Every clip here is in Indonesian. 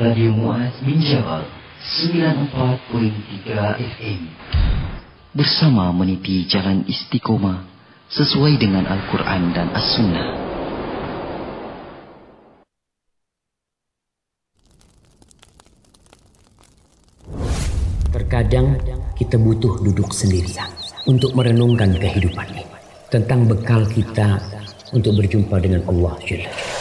Radio Muaz bin Jabal 94.3 FM. Bersama meniti jalan istiqomah sesuai dengan Al-Quran dan As-Sunnah. Terkadang kita butuh duduk sendirian untuk merenungkan kehidupan ini, tentang bekal kita untuk berjumpa dengan Allah Jalla Jalla.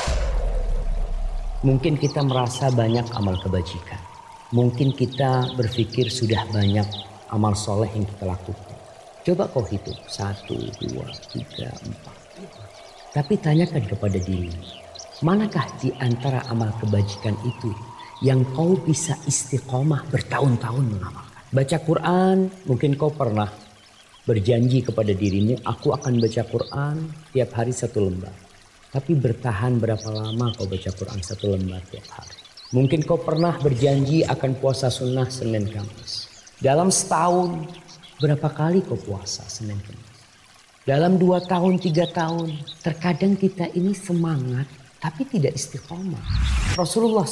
Mungkin kita merasa banyak amal kebajikan. Mungkin kita berpikir sudah banyak amal soleh yang kita lakukan. Coba kau hitung 1, 2, 3, 4. Tapi tanyakan kepada diri, manakah di antara amal kebajikan itu yang kau bisa istiqomah bertahun-tahun mengamalkan? Baca Quran, mungkin kau pernah berjanji kepada dirimu, aku akan baca Quran tiap hari 1 lembar. Tapi bertahan berapa lama kau baca Quran 1 lembar tiap hari? Mungkin kau pernah berjanji akan puasa sunnah Senin Kamis. Dalam setahun, berapa kali kau puasa Senin Kamis? Dalam 2 tahun, 3 tahun, terkadang kita ini semangat tapi tidak istiqomah. Rasulullah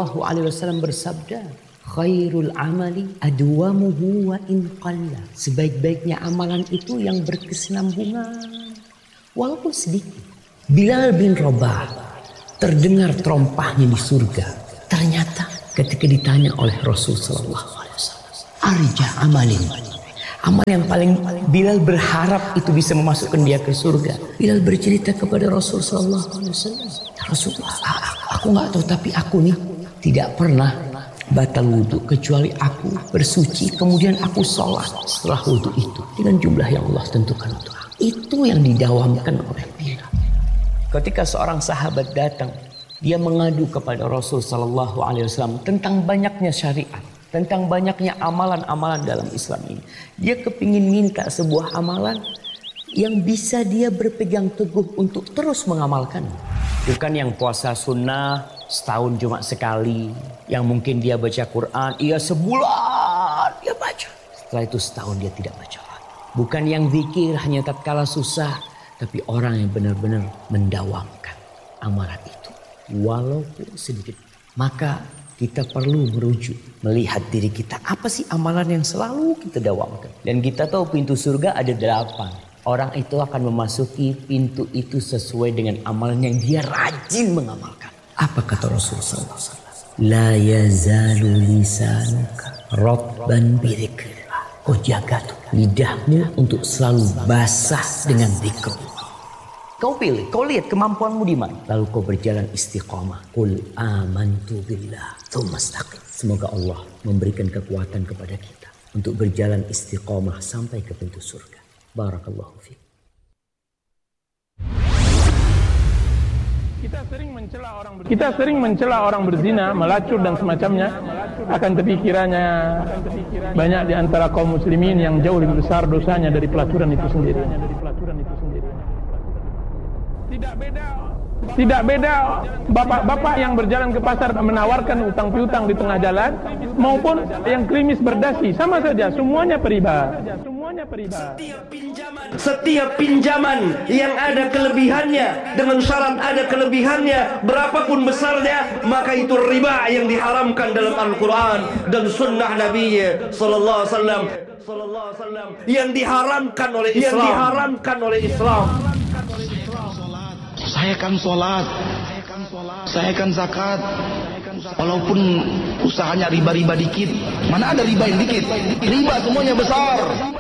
SAW bersabda, khairul amali adwamuhu wa in qalla. Sebaik-baiknya amalan itu yang berkesinambungan walaupun sedikit. Bilal bin Rabah terdengar terompahnya di surga. Ternyata ketika ditanya oleh Rasul sallallahu alaihi wasallam, arja amalin, amal yang paling Bilal berharap itu bisa memasukkan dia ke surga. Bilal bercerita kepada Rasul sallallahu alaihi wasallam, Rasulullah, aku nggak tahu tapi aku nih tidak pernah batal wudhu kecuali aku bersuci kemudian aku sholat setelah wudhu itu dengan jumlah yang Allah tentukan untuk aku. Itu yang didawamkan oleh Bilal. Ketika seorang sahabat datang, dia mengadu kepada Rasul sallallahu alaihi wasallam tentang banyaknya syariat, tentang banyaknya amalan-amalan dalam Islam ini. Dia kepingin minta sebuah amalan yang bisa dia berpegang teguh untuk terus mengamalkan. Bukan yang puasa sunnah setahun cuma sekali, yang mungkin dia baca Quran, ia sebulan dia baca. Setelah itu setahun dia tidak baca lagi. Bukan yang zikir hanya tatkala susah, tapi orang yang benar-benar mendawamkan amalan itu walaupun sedikit. Maka kita perlu merujuk, melihat diri kita, apa sih amalan yang selalu kita dawamkan. Dan kita tahu pintu surga ada 8. Orang itu akan memasuki pintu itu sesuai dengan amalan yang dia rajin mengamalkan. Apa kata Rasulullah SAW? La yazalu lisanuka ratban bidzikrillah. Kau jaga tuh lidahmu untuk selalu basah dengan zikr. Kau pilih, kau lihat kemampuanmu di mana. Lalu kau berjalan istiqamah. Qul amantu billah tsumma istaqim. Semoga Allah memberikan kekuatan kepada kita untuk berjalan istiqamah sampai ke pintu surga. Barakallahu fiik. Kita sering mencela orang berzina, melacur dan semacamnya. Akan tapi kiranya banyak di antara kaum muslimin yang jauh lebih besar dosanya dari pelacuran itu sendiri. Tidak beda bapak-bapak yang berjalan ke pasar menawarkan utang piutang di tengah jalan maupun yang klimis berdasi, sama saja, semuanya periba. Setiap pinjaman yang ada kelebihannya dengan syarat ada kelebihannya berapapun besarnya, maka itu riba yang diharamkan dalam Al-Quran dan Sunnah Nabi Sallallahu Alaihi Wasallam, yang diharamkan oleh Islam. Saya kan sholat, saya kan zakat, walaupun usahanya riba-riba dikit. Mana ada riba yang dikit? Riba semuanya besar.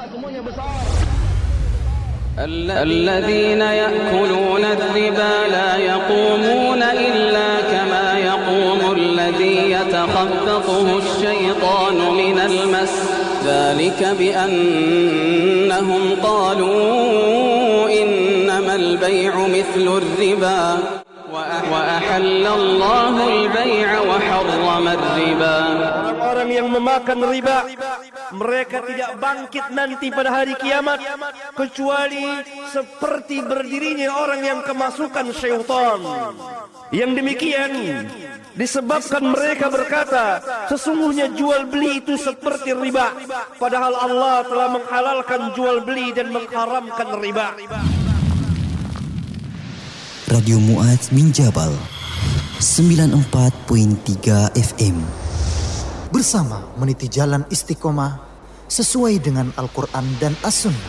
الذين يأكلون الربا لا يقومون إلا كما يقوم الذي يتخبطه الشيطان من المس ذلك بأنهم قالوا إنما البيع مثل الربا وأحل الله البيع وحرم الربا. Orang-orang yang memakan riba, mereka tidak bangkit nanti pada hari kiamat kecuali seperti berdirinya orang yang kemasukan syaitan. Yang demikian disebabkan mereka berkata, sesungguhnya jual beli itu seperti riba, padahal Allah telah menghalalkan jual beli dan mengharamkan riba. Radio Muaz bin Jabal 94.3 FM. Bersama meniti jalan istiqomah sesuai dengan Al-Quran dan As-Sunnah.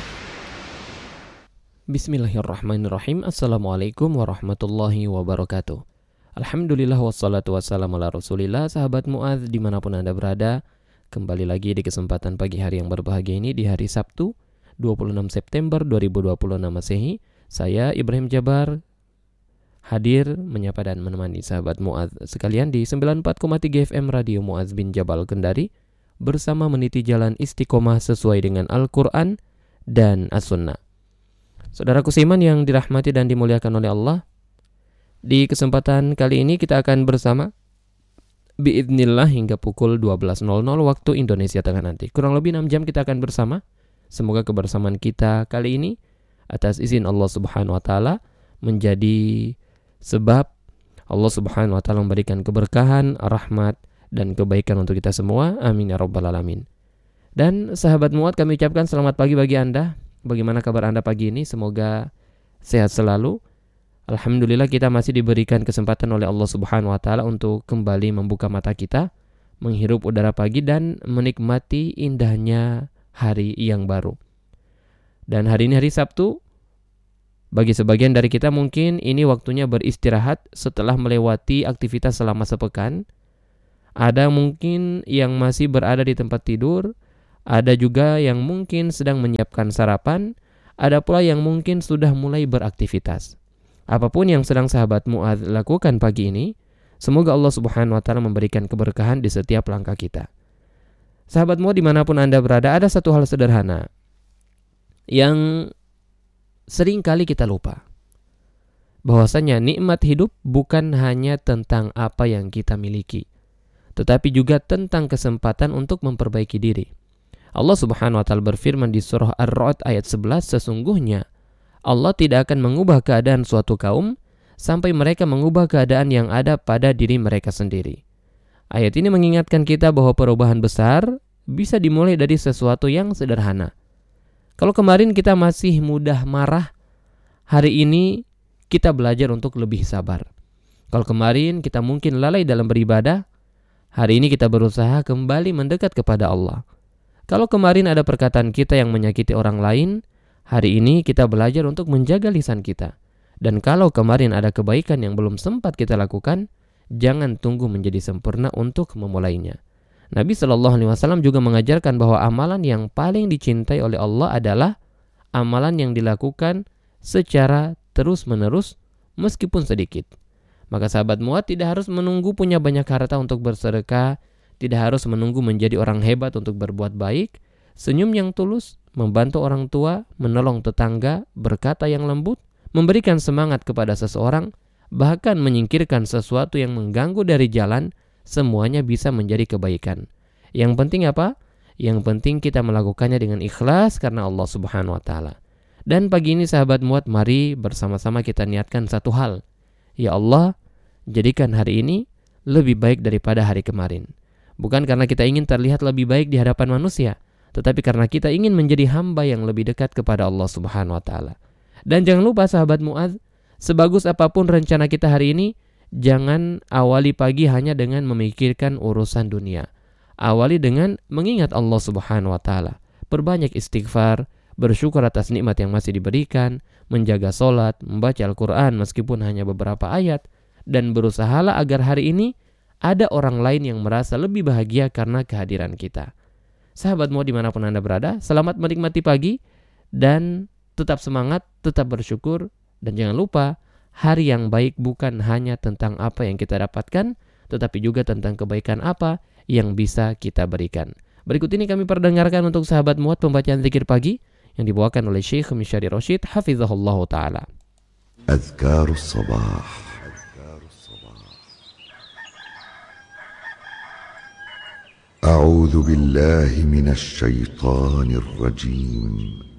Bismillahirrahmanirrahim. Assalamualaikum warahmatullahi wabarakatuh. Alhamdulillah wassalatu wassalamu ala rasulillah. Sahabat Mu'adz dimanapun Anda berada, kembali lagi di kesempatan pagi hari yang berbahagia ini, di hari Sabtu 26 September 2026 Masehi. Saya Ibrahim Jabar hadir menyapa dan menemani sahabat Mu'adz sekalian di 94,3 FM Radio Mu'adz bin Jabal Kendari, bersama meniti jalan istiqomah sesuai dengan Al-Quran dan As-Sunnah. Saudaraku seiman yang dirahmati dan dimuliakan oleh Allah, di kesempatan kali ini kita akan bersama biidznillah hingga pukul 12.00 waktu Indonesia Tengah nanti. Kurang lebih 6 jam kita akan bersama. Semoga kebersamaan kita kali ini atas izin Allah Subhanahu wa taala menjadi sebab Allah Subhanahu wa taala memberikan keberkahan, rahmat dan kebaikan untuk kita semua. Amin ya rabbal alamin. Dan sahabat Mu'adz, kami ucapkan selamat pagi bagi Anda. Bagaimana kabar Anda pagi ini? Semoga sehat selalu. Alhamdulillah kita masih diberikan kesempatan oleh Allah Subhanahu wa taala untuk kembali membuka mata kita, menghirup udara pagi dan menikmati indahnya hari yang baru. Dan hari ini hari Sabtu. Bagi sebagian dari kita mungkin ini waktunya beristirahat setelah melewati aktivitas selama sepekan. Ada mungkin yang masih berada di tempat tidur, ada juga yang mungkin sedang menyiapkan sarapan, ada pula yang mungkin sudah mulai beraktivitas. Apapun yang sedang sahabat Mu'adz lakukan pagi ini, semoga Allah Subhanahu wa taala memberikan keberkahan di setiap langkah kita. Sahabat Mu'adz dimanapun Anda berada, ada satu hal sederhana yang sering kali kita lupa, bahwasanya nikmat hidup bukan hanya tentang apa yang kita miliki, tetapi juga tentang kesempatan untuk memperbaiki diri. Allah Subhanahu wa taala berfirman di surah Ar-Ra'd ayat 11, sesungguhnya Allah tidak akan mengubah keadaan suatu kaum sampai mereka mengubah keadaan yang ada pada diri mereka sendiri. Ayat ini mengingatkan kita bahwa perubahan besar bisa dimulai dari sesuatu yang sederhana. Kalau kemarin kita masih mudah marah, hari ini kita belajar untuk lebih sabar. Kalau kemarin kita mungkin lalai dalam beribadah, hari ini kita berusaha kembali mendekat kepada Allah. Kalau kemarin ada perkataan kita yang menyakiti orang lain, hari ini kita belajar untuk menjaga lisan kita. Dan kalau kemarin ada kebaikan yang belum sempat kita lakukan, jangan tunggu menjadi sempurna untuk memulainya. Nabi SAW juga mengajarkan bahwa amalan yang paling dicintai oleh Allah adalah amalan yang dilakukan secara terus-menerus meskipun sedikit. Maka sahabat Mu'adz tidak harus menunggu punya banyak harta untuk bersedekah, tidak harus menunggu menjadi orang hebat untuk berbuat baik. Senyum yang tulus, membantu orang tua, menolong tetangga, berkata yang lembut, memberikan semangat kepada seseorang, bahkan menyingkirkan sesuatu yang mengganggu dari jalan, semuanya bisa menjadi kebaikan. Yang penting apa? Yang penting kita melakukannya dengan ikhlas karena Allah Subhanahu wa taala. Dan pagi ini sahabat Mu'adz, mari bersama-sama kita niatkan satu hal. Ya Allah, jadikan hari ini lebih baik daripada hari kemarin. Bukan karena kita ingin terlihat lebih baik di hadapan manusia, tetapi karena kita ingin menjadi hamba yang lebih dekat kepada Allah Subhanahu wa taala. Dan jangan lupa sahabat Mu'adz, sebagus apapun rencana kita hari ini, jangan awali pagi hanya dengan memikirkan urusan dunia. Awali dengan mengingat Allah Subhanahu wa taala. Perbanyak istighfar, bersyukur atas nikmat yang masih diberikan, menjaga sholat, membaca Al-Quran meskipun hanya beberapa ayat, dan berusahalah agar hari ini ada orang lain yang merasa lebih bahagia karena kehadiran kita. Sahabat Mu'adz dimanapun Anda berada, selamat menikmati pagi dan tetap semangat, tetap bersyukur, dan jangan lupa hari yang baik bukan hanya tentang apa yang kita dapatkan, tetapi juga tentang kebaikan apa yang bisa kita berikan. Berikut ini kami perdengarkan untuk sahabat Mu'adz pembacaan zikir pagi yang dibawakan oleh Syekh Misyari Rashid hafizahullah ta'ala. Azkarus sabah. A'udzu billahi minasy syaithanir rajim.